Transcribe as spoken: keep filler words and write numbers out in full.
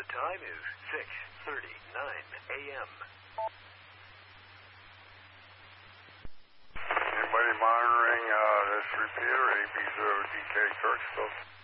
Time is six thirty-nine a.m. Anybody monitoring uh, this repeater, A B zero D K Kirksville?